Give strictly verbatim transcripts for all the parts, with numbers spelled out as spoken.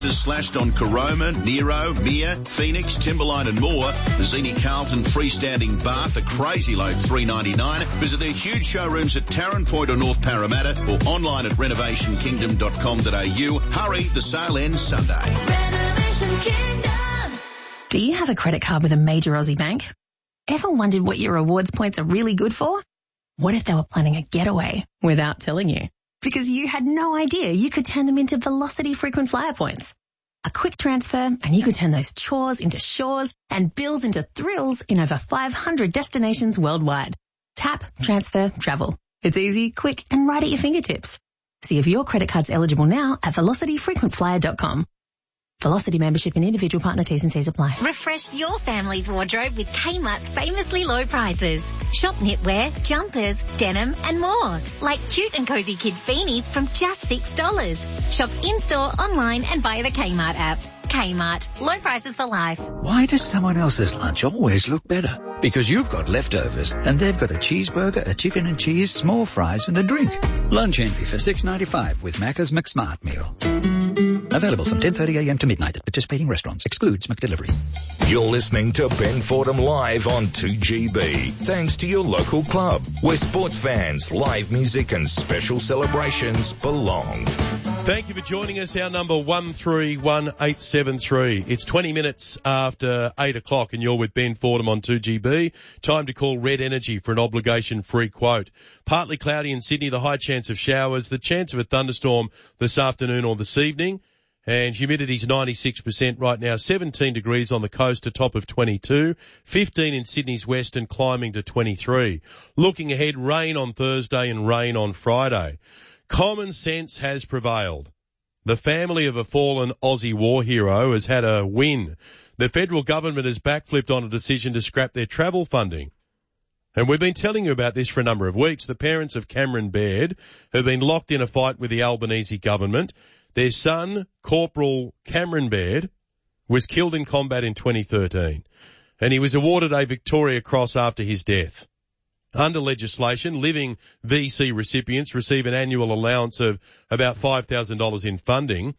is slashed on Caroma, Nero, Mia, Phoenix, Timberline and more. The Zini Carlton freestanding bath, a crazy low three ninety-nine. Visit their huge showrooms at Tarrant Point or North Parramatta or online at renovation kingdom dot com dot a u. Hurry, the sale ends Sunday. Renovation Kingdom. Do you have a credit card with a major Aussie bank? Ever wondered what your rewards points are really good for? What if they were planning a getaway without telling you? Because you had no idea you could turn them into Velocity frequent flyer points. A quick transfer and you could turn those chores into shores and bills into thrills in over five hundred destinations worldwide. Tap, transfer, travel. It's easy, quick and right at your fingertips. See if your credit card's eligible now at velocity frequent flyer dot com. Velocity membership and individual partner T's and C's apply. Refresh your family's wardrobe with Kmart's famously low prices. Shop knitwear, jumpers, denim and more. Like cute and cozy kids beanies from just six dollars. Shop in-store, online and via the Kmart app. Kmart. Low prices for life. Why does someone else's lunch always look better? Because you've got leftovers and they've got a cheeseburger, a chicken and cheese, small fries and a drink. Lunch envy for six ninety-five with Macca's McSmart Meal. Available from ten thirty a m to midnight at participating restaurants. Excludes McDelivery. You're listening to Ben Fordham live on two G B. Thanks to your local club, where sports fans, live music and special celebrations belong. Thank you for joining us. Our number one three one eight seven three. It's twenty minutes after eight o'clock and you're with Ben Fordham on two G B. Time to call Red Energy for an obligation-free quote. Partly cloudy in Sydney, the high chance of showers, the chance of a thunderstorm this afternoon or this evening. And humidity's ninety-six percent right now, seventeen degrees on the coast, a top of twenty-two, fifteen in Sydney's west and climbing to twenty-three. Looking ahead, rain on Thursday and rain on Friday. Common sense has prevailed. The family of a fallen Aussie war hero has had a win. The federal government has backflipped on a decision to scrap their travel funding. And we've been telling you about this for a number of weeks. The parents of Cameron Baird have been locked in a fight with the Albanese government. Their son, Corporal Cameron Baird, was killed in combat in twenty thirteen, and he was awarded a Victoria Cross after his death. Under legislation, living V C recipients receive an annual allowance of about five thousand dollars in funding,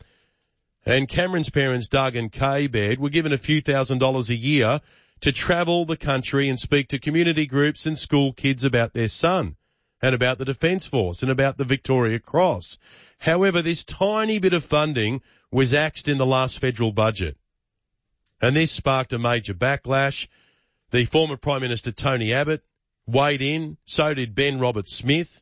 and Cameron's parents, Doug and Kay Baird, were given a few thousand dollars a year to travel the country and speak to community groups and school kids about their son and about the Defence Force and about the Victoria Cross. However, this tiny bit of funding was axed in the last federal budget. And this sparked a major backlash. The former Prime Minister Tony Abbott weighed in, so did Ben Roberts-Smith,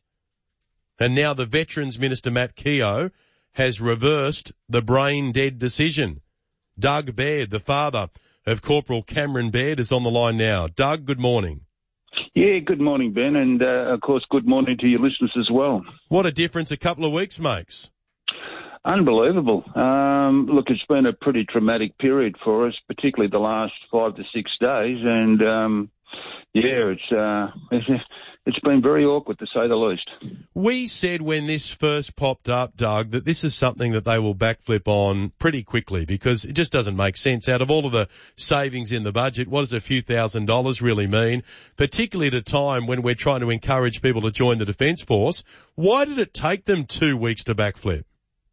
and now the Veterans Minister Matt Keogh has reversed the brain-dead decision. Doug Baird, the father of Corporal Cameron Baird, is on the line now. Doug, good morning. Yeah, good morning, Ben, and uh, of course, good morning to your listeners as well. What a difference a couple of weeks makes. Unbelievable. Um, look, it's been a pretty traumatic period for us, particularly the last five to six days, and um, yeah, it's uh, it's been very awkward to say the least. We said when this first popped up, Doug, that this is something that they will backflip on pretty quickly because it just doesn't make sense. Out of all of the savings in the budget, what does a few thousand dollars really mean, particularly at a time when we're trying to encourage people to join the Defence Force? Why did it take them two weeks to backflip?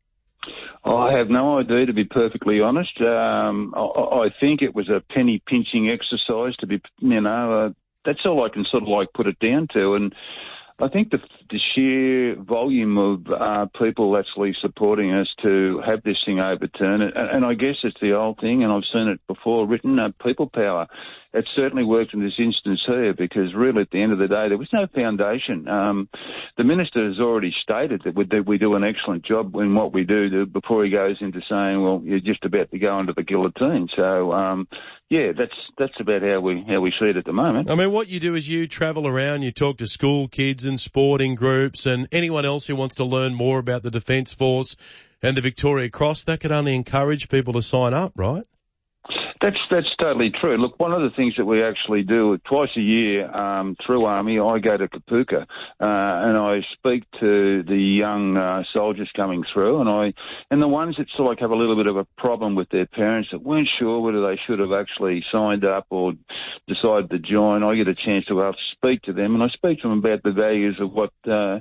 I have no idea, to be perfectly honest. Um, I, I think it was a penny pinching exercise. To be, you know, uh, that's all I can sort of like put it down to. And I think the, the sheer volume of uh, people actually supporting us to have this thing overturned, and, and I guess it's the old thing, and I've seen it before written, uh, people power. It certainly worked in this instance here because really at the end of the day there was no foundation. Um, the Minister has already stated that we do, we do an excellent job in what we do to, before he goes into saying, well, you're just about to go under the guillotine. So, um, yeah, that's that's about how we how we see it at the moment. I mean, what you do is you travel around, you talk to school kids and sporting groups and anyone else who wants to learn more about the Defence Force and the Victoria Cross. That could only encourage people to sign up, right? That's that's totally true. Look, one of the things that we actually do twice a year um, through Army, I go to Kapooka uh, and I speak to the young uh, soldiers coming through, and I and the ones that sort of like have a little bit of a problem with their parents that weren't sure whether they should have actually signed up or decided to join. I get a chance to uh, speak to them, and I speak to them about the values of what uh,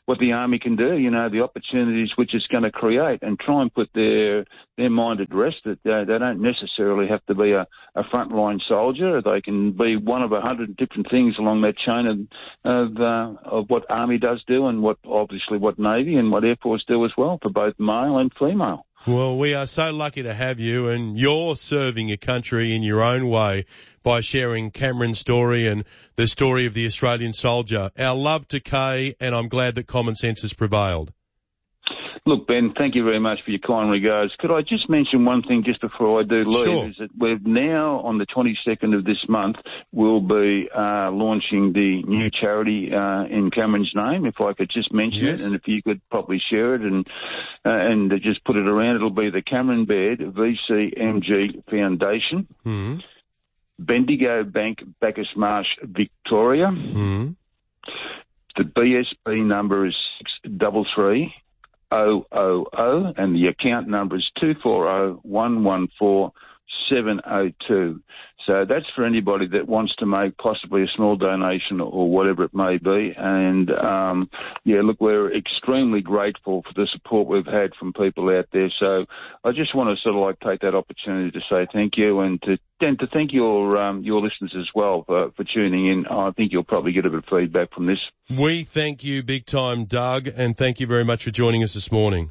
what the Army can do, you know, the opportunities which it's going to create, and try and put their their mind at rest that uh, they don't necessarily have to be a, a frontline soldier. They can be one of a hundred different things along that chain of of, uh, of what Army does do, and what obviously what Navy and what Air Force do as well, for both male and female. Well, we are so lucky to have you, and you're serving your country in your own way by sharing Cameron's story and the story of the Australian soldier. Our love to Kay, and I'm glad that common sense has prevailed. Look, Ben, thank you very much for your kind regards. Could I just mention one thing just before I do leave? Sure. Is that we're now, on the twenty-second of this month, we'll be uh, launching the new charity uh, in Cameron's name, if I could just mention Yes. it, and if you could probably share it and uh, and just put it around. It'll be the Cameron Baird V C M G Foundation, Mm-hmm. Bendigo Bank, Bacchus Marsh, Victoria. Mm-hmm. The B S B number is six three three oh oh oh, and the account number is two four oh one one four seven oh two. So that's for anybody that wants to make possibly a small donation or whatever it may be. And, um, yeah, look, we're extremely grateful for the support we've had from people out there. So I just want to sort of like take that opportunity to say thank you, and to and to thank your um, your listeners as well for, for tuning in. I think you'll probably get a bit of feedback from this. We thank you big time, Doug, and thank you very much for joining us this morning.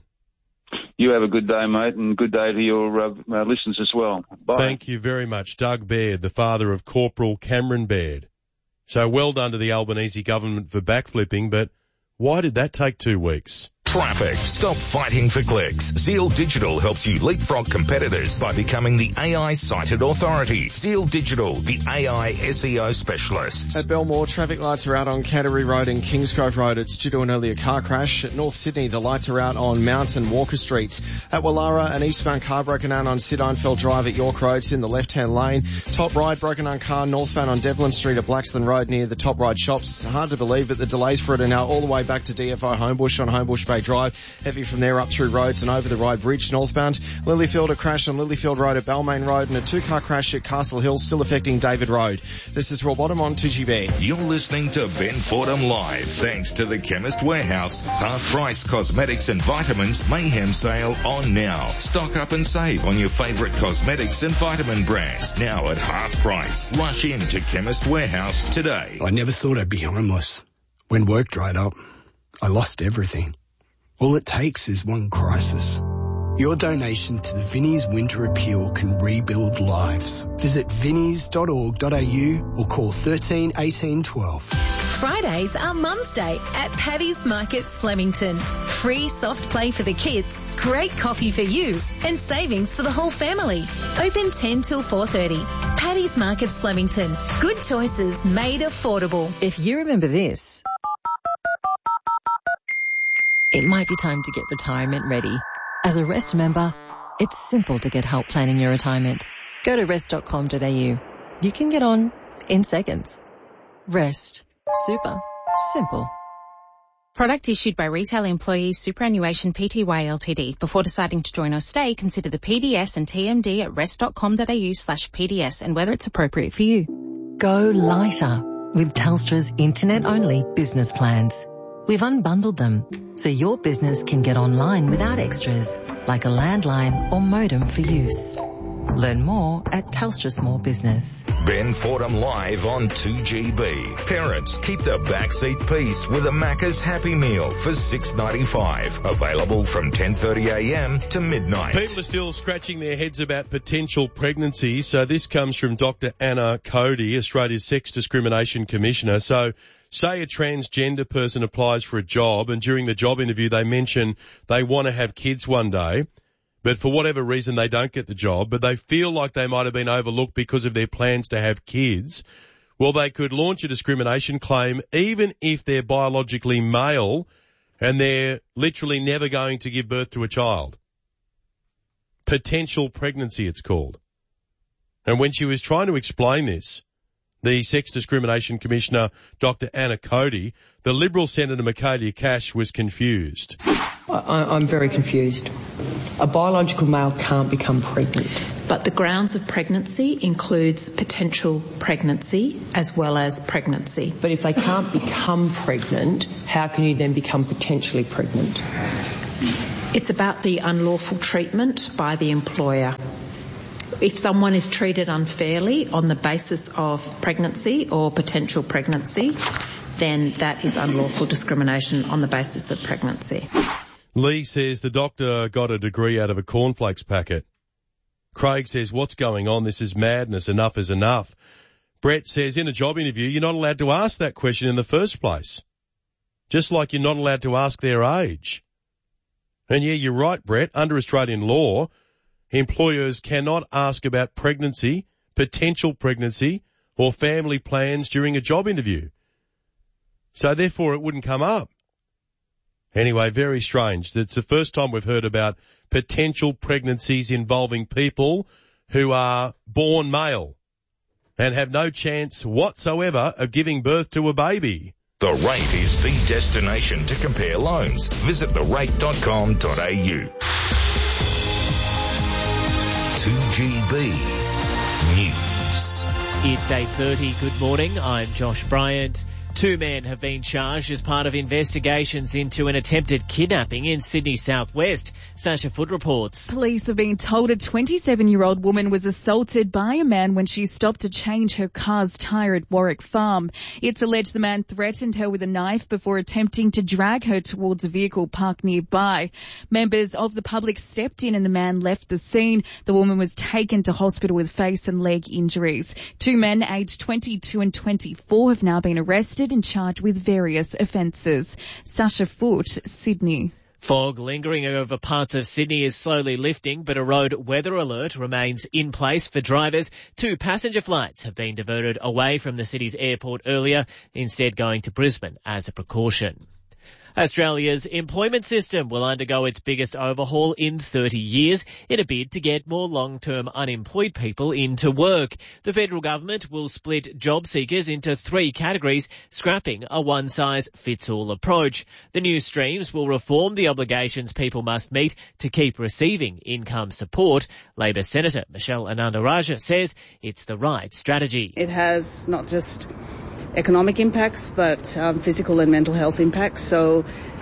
You have a good day, mate, and good day to your uh, uh, listeners as well. Bye. Thank you very much, Doug Baird, the father of Corporal Cameron Baird. So well done to the Albanese government for backflipping, but why did that take two weeks? Traffic. Stop fighting for clicks. Zeal Digital helps you leapfrog competitors by becoming the A I-cited authority. Zeal Digital, the A I S E O specialists. At Belmore, traffic lights are out on Canterbury Road and Kingsgrove Road. It's due to an earlier car crash. At North Sydney, the lights are out on Mount and Walker Streets. At Wallara, an eastbound car broken down on Sid Einfeld Drive at York Road. It's in the left-hand lane. Top right, broken down car northbound on Devlin Street at Blaxland Road near the Top Right shops. Hard to believe, but the delays for it are now all the way back to D F O Homebush on Homebush Bay Drive. Heavy from there up through roads and over the Ryde Bridge northbound. Lilyfield, a crash on Lilyfield Road at Balmain Road, and a two-car crash at Castle Hill still affecting David Road. This is Rob Bottom on two G B. You're listening to Ben Fordham Live, thanks to the Chemist Warehouse. Half-price cosmetics and vitamins mayhem sale on now. Stock up and save on your favourite cosmetics and vitamin brands, now at half price. Rush in to Chemist Warehouse today. I never thought I'd be homeless. When work dried up, I lost everything. All it takes is one crisis. Your donation to the Vinnie's Winter Appeal can rebuild lives. Visit vinnies dot org dot a u or call thirteen eighteen twelve. Fridays are Mum's Day at Paddy's Markets Flemington. Free soft play for the kids, great coffee for you, and savings for the whole family. Open ten till four thirty. Paddy's Markets Flemington. Good choices made affordable. If you remember this, it might be time to get retirement ready. As a Rest member, it's simple to get help planning your retirement. Go to rest dot com dot a u. You can get on in seconds. Rest. Super. Simple. Product issued by Retail Employees Superannuation Pty Ltd. Before deciding to join or stay, consider the P D S and T M D at rest dot com dot a u slash P D S and whether it's appropriate for you. Go lighter with Telstra's internet-only business plans. We've unbundled them so your business can get online without extras, like a landline or modem for use. Learn more at Telstra Small Business. Ben Fordham Live on two G B. Parents, keep the backseat peace with a Macca's Happy Meal for six ninety-five. Available from ten thirty a m to midnight. People are still scratching their heads about potential pregnancy. So this comes from Doctor Anna Cody, Australia's Sex Discrimination Commissioner. So say a transgender person applies for a job, and during the job interview they mention they want to have kids one day, but for whatever reason they don't get the job, but they feel like they might have been overlooked because of their plans to have kids. Well, they could launch a discrimination claim even if they're biologically male and they're literally never going to give birth to a child. Potential pregnancy, it's called. And when she was trying to explain this, the Sex Discrimination Commissioner, Doctor Anna Cody, the Liberal Senator Michaelia Cash was confused. I, I'm very confused. A biological male can't become pregnant. But the grounds of pregnancy includes potential pregnancy as well as pregnancy. But if they can't become pregnant, how can you then become potentially pregnant? It's about the unlawful treatment by the employer. If someone is treated unfairly on the basis of pregnancy or potential pregnancy, then that is unlawful discrimination on the basis of pregnancy. Lee says the doctor got a degree out of a cornflakes packet. Craig says, what's going on? This is madness. Enough is enough. Brett says, in a job interview, you're not allowed to ask that question in the first place. Just like you're not allowed to ask their age. And yeah, you're right, Brett. Under Australian law, employers cannot ask about pregnancy, potential pregnancy, or family plans during a job interview. So therefore it wouldn't come up. Anyway, very strange. It's the first time we've heard about potential pregnancies involving people who are born male and have no chance whatsoever of giving birth to a baby. The Rate is the destination to compare loans. Visit the rate dot com dot a u. two G B News. It's eight thirty. Good morning. I'm Josh Bryant. Two men have been charged as part of investigations into an attempted kidnapping in Sydney southwest. Sasha Foot reports. Police have been told a twenty-seven-year-old woman was assaulted by a man when she stopped to change her car's tyre at Warwick Farm. It's alleged the man threatened her with a knife before attempting to drag her towards a vehicle parked nearby. Members of the public stepped in and the man left the scene. The woman was taken to hospital with face and leg injuries. Two men aged twenty-two and twenty-four have now been arrested and charged with various offences. Sasha Foot, Sydney. Fog lingering over parts of Sydney is slowly lifting, but a road weather alert remains in place for drivers. Two passenger flights have been diverted away from the city's airport earlier, instead going to Brisbane as a precaution. Australia's employment system will undergo its biggest overhaul in thirty years in a bid to get more long-term unemployed people into work. The federal government will split job seekers into three categories, scrapping a one-size-fits-all approach. The new streams will reform the obligations people must meet to keep receiving income support. Labor Senator Michelle Ananda-Rajah says it's the right strategy. It has not just economic impacts, but um, physical and mental health impacts. So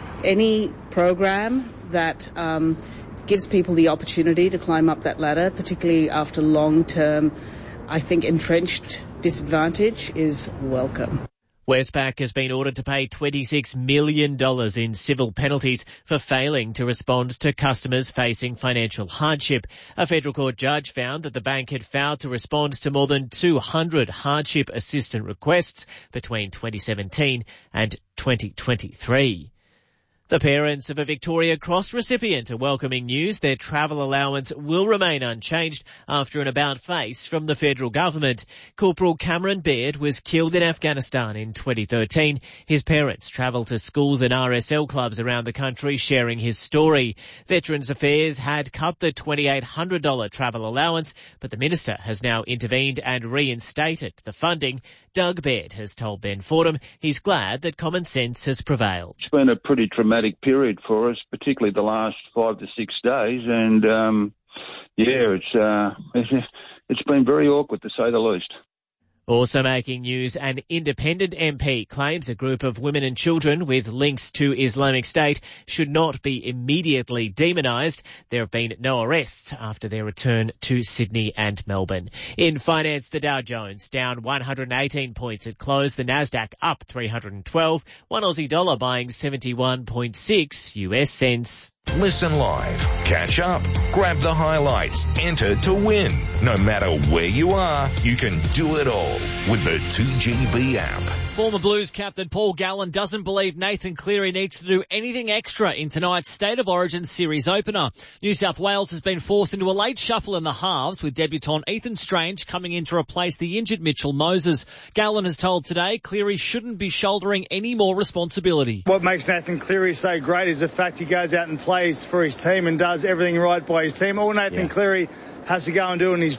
any program that um, gives people the opportunity to climb up that ladder, particularly after long-term, I think, entrenched disadvantage, is welcome. Westpac has been ordered to pay twenty-six million dollars in civil penalties for failing to respond to customers facing financial hardship. A federal court judge found that the bank had failed to respond to more than two hundred hardship assistance requests between twenty seventeen and twenty twenty-three. The parents of a Victoria Cross recipient are welcoming news their travel allowance will remain unchanged after an about-face from the federal government. Corporal Cameron Baird was killed in Afghanistan in twenty thirteen. His parents travelled to schools and R S L clubs around the country sharing his story. Veterans Affairs had cut the twenty-eight hundred dollars travel allowance, but the minister has now intervened and reinstated the funding. Doug Baird has told Ben Fordham he's glad that common sense has prevailed. It's been a pretty traumatic period for us, particularly the last five to six days, and um, yeah, it's uh, it's been very awkward to say the least. Also making news, an independent M P claims a group of women and children with links to Islamic State should not be immediately demonised. There have been no arrests after their return to Sydney and Melbourne. In finance, the Dow Jones down one hundred eighteen points at close, the Nasdaq up three hundred twelve, one Aussie dollar buying seventy-one point six U S cents. Listen live, catch up, grab the highlights, enter to win. No matter where you are, you can do it all with the two G B app. Former Blues captain Paul Gallen doesn't believe Nathan Cleary needs to do anything extra in tonight's State of Origin series opener. New South Wales has been forced into a late shuffle in the halves, with debutant Ethan Strange coming in to replace the injured Mitchell Moses. Gallen has told Today Cleary shouldn't be shouldering any more responsibility. What makes Nathan Cleary so great is the fact he goes out and plays for his team and does everything right by his team. All Nathan yeah. Cleary has to go and do in his job.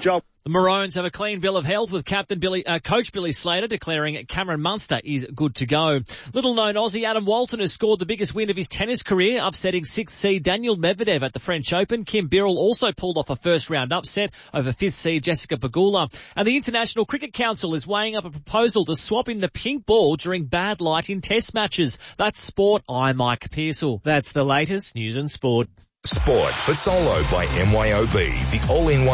The Maroons have a clean bill of health with captain Billy, uh, coach Billy Slater declaring Cameron Munster is good to go. Little-known Aussie Adam Walton has scored the biggest win of his tennis career, upsetting sixth seed Daniel Medvedev at the French Open. Kim Birrell also pulled off a first-round upset over fifth seed Jessica Pegula. And the International Cricket Council is weighing up a proposal to swap in the pink ball during bad light in test matches. That's sport. I'm Mike Pearsall. That's the latest news and sport. Sport for Solo by M Y O B, the all-in-one